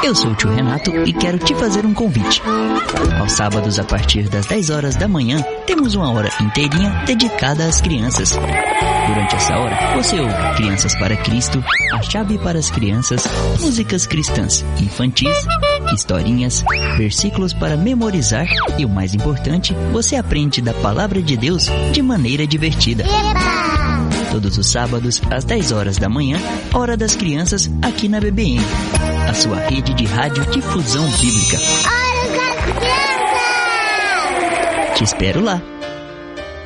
Eu sou o tio Renato e quero te fazer um convite. Aos sábados, a partir das 10 horas da manhã, temos uma hora inteirinha dedicada às crianças. Durante essa hora, você ouve Crianças para Cristo, A Chave para as Crianças, músicas cristãs infantis, historinhas, versículos para memorizar e, o mais importante, você aprende da Palavra de Deus de maneira divertida. Todos os sábados, às 10 horas da manhã, Hora das Crianças, aqui na BBN, a sua rede de radiodifusão bíblica. Hora das Crianças! Te espero lá.